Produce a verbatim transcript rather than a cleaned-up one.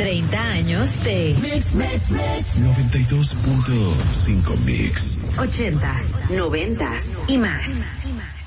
treinta años de Mix, Mix, Mix. noventa y dos punto cinco Mix. ochentas, noventas y más.